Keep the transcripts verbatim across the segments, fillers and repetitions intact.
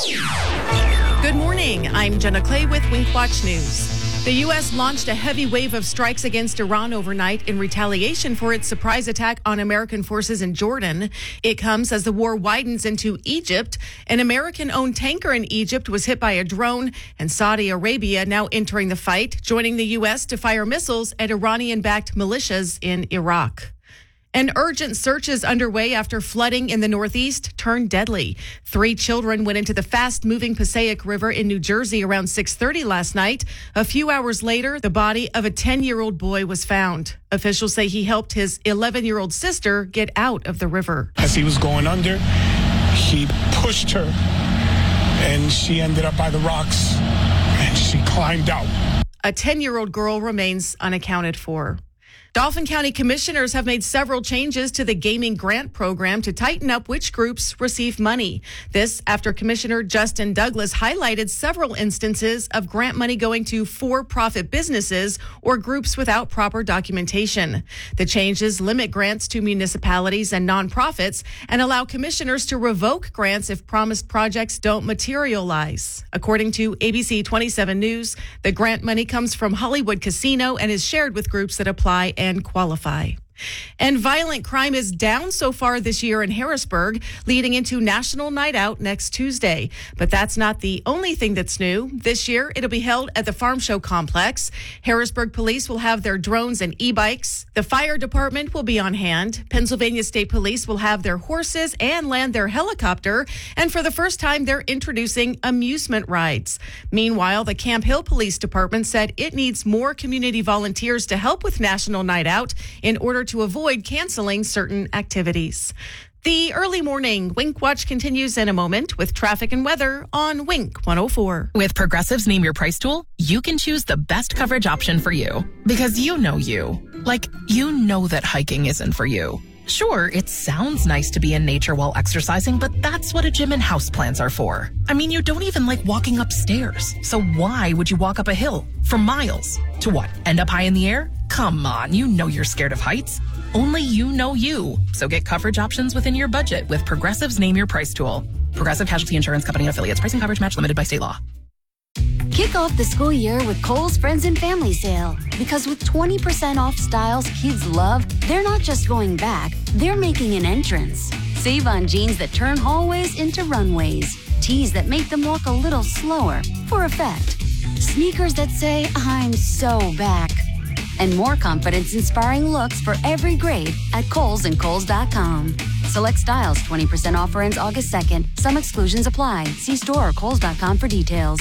Good morning. I'm Jenna Clay with Wink Watch News. The U S launched a heavy wave of strikes against Iran overnight in retaliation for its surprise attack on American forces in Jordan. It comes as the war widens into Egypt. An American-owned tanker in Egypt was hit by a drone, and Saudi Arabia now entering the fight, joining the U S to fire missiles at Iranian-backed militias in Iraq. An urgent search is underway after flooding in the Northeast turned deadly. Three children went into the fast-moving Passaic River in New Jersey around six thirty last night. A few hours later, the body of a ten-year-old boy was found. Officials say he helped his eleven-year-old sister get out of the river. As he was going under, he pushed her, and she ended up by the rocks, and she climbed out. A ten-year-old girl remains unaccounted for. Dauphin County commissioners have made several changes to the gaming grant program to tighten up which groups receive money. This after Commissioner Justin Douglas highlighted several instances of grant money going to for-profit businesses or groups without proper documentation. The changes limit grants to municipalities and nonprofits and allow commissioners to revoke grants if promised projects don't materialize. According to A B C twenty-seven News, the grant money comes from Hollywood Casino and is shared with groups that apply and qualify. And violent crime is down so far this year in Harrisburg, leading into National Night Out next Tuesday. But that's not the only thing that's new. This year, it'll be held at the Farm Show Complex. Harrisburg police will have their drones and e-bikes. The fire department will be on hand. Pennsylvania State Police will have their horses and land their helicopter. And for the first time, they're introducing amusement rides. Meanwhile, the Camp Hill Police Department said it needs more community volunteers to help with National Night Out in order to to avoid canceling certain activities. The early morning Wink Watch continues in a moment with traffic and weather on Wink one oh four. With Progressive's Name Your Price tool, you can choose the best coverage option for you. Because you know you. Like, you know that hiking isn't for you. Sure, it sounds nice to be in nature while exercising, but that's what a gym and houseplants are for. I mean, you don't even like walking upstairs. So why would you walk up a hill for miles? To what, end up high in the air? Come on, you know you're scared of heights. Only you know you. So get coverage options within your budget with Progressive's Name Your Price tool. Progressive Casualty Insurance Company and affiliates. Pricing coverage match limited by state law. Kick off the school year with Kohl's Friends and Family Sale. Because with twenty percent off styles kids love, they're not just going back, they're making an entrance. Save on jeans that turn hallways into runways. Tees that make them walk a little slower for effect. Sneakers that say, I'm so back. And more confidence-inspiring looks for every grade at Kohl's and Kohl's dot com. Select styles, twenty percent offer ends August second. Some exclusions apply. See store or Kohl's dot com for details.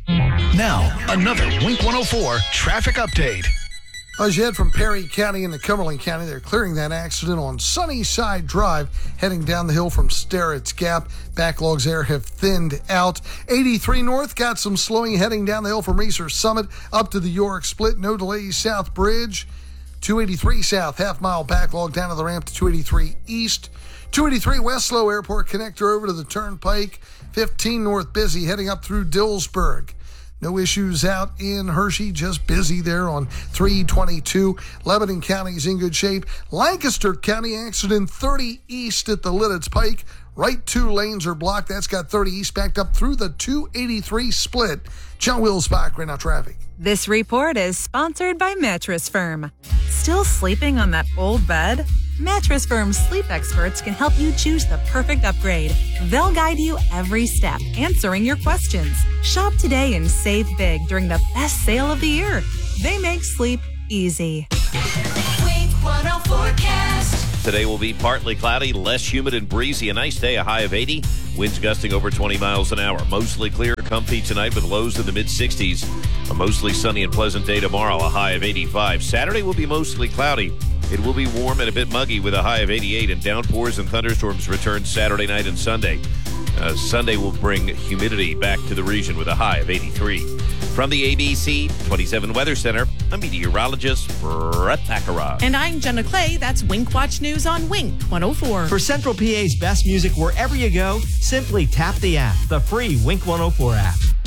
Now, another Wink one oh four traffic update. As you head from Perry County into Cumberland County, they're clearing that accident on Sunnyside Drive, heading down the hill from Sterrett's Gap. Backlogs there have thinned out. eighty-three North got some slowing heading down the hill from Research Summit up to the York Split. No delays South Bridge. two eighty-three South, half-mile backlog down to the ramp to two eighty-three East. two eighty-three Westlow Airport connector over to the Turnpike. fifteen North busy heading up through Dillsburg. No issues out in Hershey, just busy there on three twenty-two. Lebanon County is in good shape. Lancaster County accident thirty East at the Lidditz Pike. Right two lanes are blocked. That's got thirty East backed up through the two eighty-three split. John Wilsbach, right now traffic. This report is sponsored by Mattress Firm. Still sleeping on that old bed? Mattress Firm's sleep experts can help you choose the perfect upgrade. They'll guide you every step, answering your questions. Shop today and save big during the best sale of the year. They make sleep easy. Wink one oh forecast. Today will be partly cloudy, less humid and breezy. A nice day, a high of eighty. Winds gusting over twenty miles an hour. Mostly clear, comfy tonight with lows in the mid-sixties. A mostly sunny and pleasant day tomorrow, a high of eighty-five. Saturday will be mostly cloudy. It will be warm and a bit muggy with a high of eighty-eight, and downpours and thunderstorms return Saturday night and Sunday. Uh, Sunday will bring humidity back to the region with a high of eighty-three. From the A B C twenty-seven Weather Center, I'm meteorologist Brett Baccarat. And I'm Jenna Clay. That's Wink Watch News on Wink one oh four. For Central P A's best music wherever you go, simply tap the app, the free Wink one oh four app.